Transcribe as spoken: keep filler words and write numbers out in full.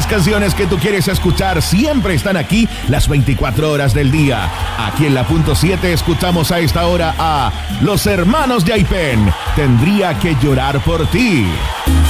Las canciones que tú quieres escuchar siempre están aquí las veinticuatro horas del día. Aquí en la punto siete escuchamos a esta hora a Los Hermanos de Aipén. Tendría que llorar por ti.